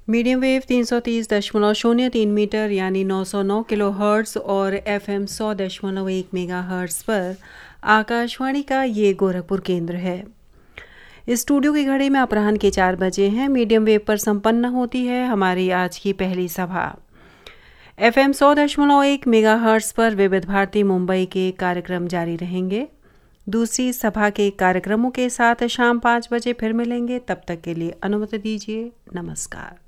Medium wave 330.03 metre यानी 909 kilo hertz और FM 100.1 mega hertz पर आकाशवाणी का ये गोरखपुर केंद्र है। स्टूडियो की घड़ी में अपराह्न के 4 बजे हैं। मीडियम वेव पर संपन्न होती है हमारी आज की पहली सभा। FM 100.1 मेगा हर्ट्ज़ पर विविध भारती मुंबई के कार्यक्रम जारी रहेंगे। दूसरी सभा के कार्यक्रमों के साथ शाम 5 बजे फिर मिलेंगे। तब तक के लिए अनुमति दीजिए। नमस्कार।